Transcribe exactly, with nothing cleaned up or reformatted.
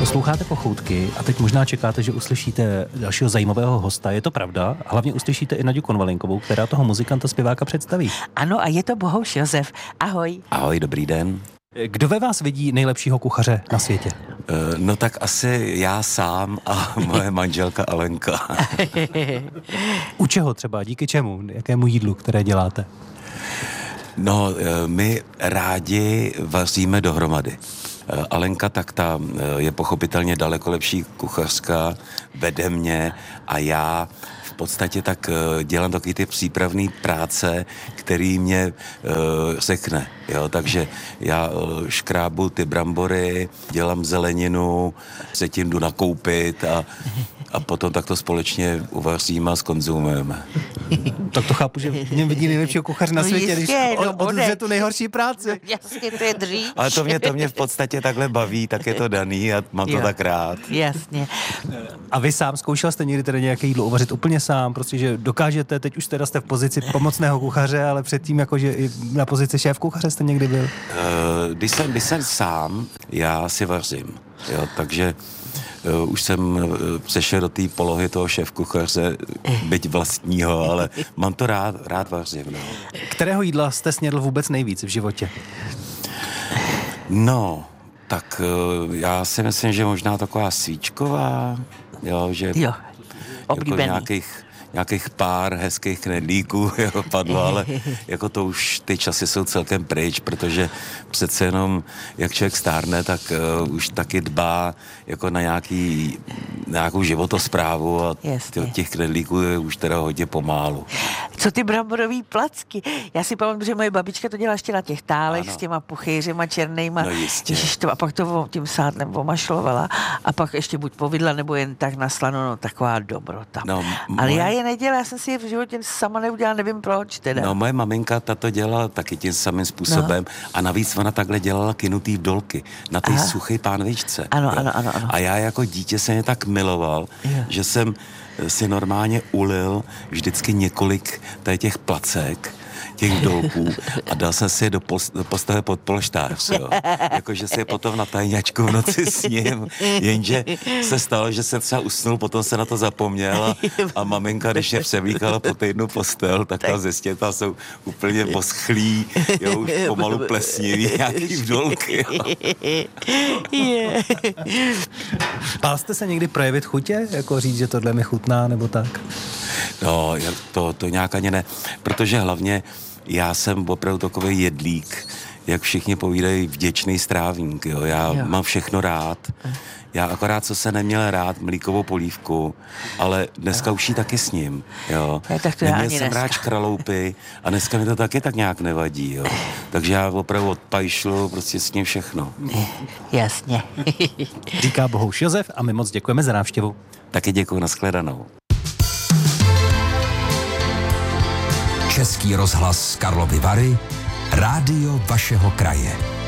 Posloucháte Pochoutky a teď možná čekáte, že uslyšíte dalšího zajímavého hosta. Je to pravda? A hlavně uslyšíte i Naďu Konvalinkovou, která toho muzikanta zpěváka představí. Ano, a je to Bohuš Josef. Ahoj. Ahoj, dobrý den. Kdo ve vás vidí nejlepšího kuchaře na světě? No tak asi já sám a moje manželka Alenka. U čeho třeba? Díky čemu? Jakému jídlu, které děláte? No, my rádi vaříme dohromady. Alenka tak ta je pochopitelně daleko lepší kuchařka, vede mě a já v podstatě tak dělám taky ty přípravné práce, který mě uh, řekne. Jo? Takže já uh, škrábu ty brambory, dělám zeleninu, se tím jdu nakoupit a, a potom tak to společně uvaříme a skonzumujeme. Tak to chápu, že v něm vidí nejlepšího kuchaře na No světě, jistě, když no od, odře tu nejhorší práci. Jasně, to je dřív. Ale to mě, to mě v podstatě takhle baví, tak je to daný a mám Jo. to tak rád. Jasně. A vy sám zkoušel jste někdy tedy nějaké jídlo uvařit úplně sám, prostě, že dokážete, teď už teda jste v pozici pomocného kuchaře, ale předtím jakože i na pozici šéf kuchaře jste někdy byl? Uh, když, jsem, když jsem sám, já si vařím, jo, takže uh, už jsem uh, přešel do té polohy toho šéfkuchaře, byť vlastního, ale mám to rád, rád vařím, no. Kterého jídla jste snědl vůbec nejvíc v životě? No, tak uh, já si myslím, že možná taková svíčková, jo, že Jo, jako oblíbený. nějakých nějakých pár hezkých knedlíků jo, padlo, ale jako to už ty časy jsou celkem pryč, protože přece jenom, jak člověk stárne, tak uh, už taky dbá jako na nějaký, nějakou životosprávu a Jasně. těch knedlíků je už teda hodně pomálu. Co ty bramborový placky? Já si pamatuju, že moje babička to dělala ještě na těch tálech Ano. s těma puchýřima černýma. No jistě. Ježiš, to, a pak to tím sádlem omašlovala a pak ještě buď povidla, nebo jen tak na slano, no taková dobrota. No, Ale moje- já je nedělala, já jsem si je v životě sama neudělala, nevím proč teda. No, moje maminka tato dělala taky tím samým způsobem no. A navíc ona takhle dělala kynutý vdolky na té suché pánvičce. Ano, jo. ano, ano, ano. A já jako dítě jsem je tak miloval, Jo. že jsem si normálně ulil vždycky několik tady těch placek, těch vdolků a dal jsem si je do, post, do postele pod polštář, jo. Jakože si je potom na tajňačku v noci s ním, jenže se stalo, že jsem třeba usnul, potom se na to zapomněl a, a maminka, když mě převlíkala po týdnu postel, tak ta ze stěta jsou úplně poschlí, jo, už pomalu plesnivý, nějaký vdolky, jo. Je. Bál jste se někdy projevit chutě? Jako říct, že tohle mi chutná, nebo tak? No, jak to, to nějak ani ne, protože hlavně já jsem opravdu takový jedlík, jak všichni povídají, vděčný strávník, jo. Já Jo. mám všechno rád. Já akorát, co se neměl rád, mlíkovou polívku, ale dneska už jí taky s ním, jo. Já tak to já Neměl ani jsem dneska. rád škraloupy a dneska mi to taky tak nějak nevadí, jo. Takže já opravdu odpajšlu prostě s ním všechno. Jasně. Říká Bohuš Josef a my moc děkujeme za návštěvu. Taky děkuji, nashledanou. Český rozhlas Karlovy Vary, rádio vašeho kraje.